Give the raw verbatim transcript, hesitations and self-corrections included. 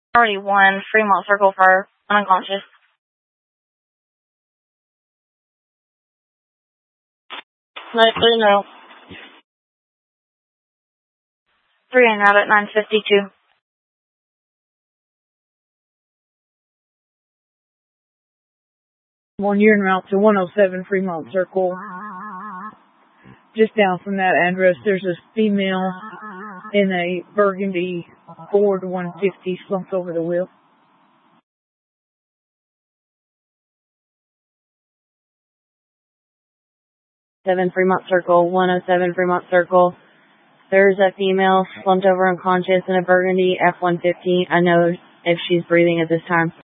Already one, Fremont Circle for unconscious. Medic three no. Three en route at nine fifty-two. One, you're en route to one oh seven Fremont Circle. Just down from that address, there's a female in a burgundy Ford one fifty slumped over the wheel. seven Fremont Circle, one oh seven Fremont Circle. There's a female slumped over unconscious in a burgundy F one fifty. I know if she's breathing at this time.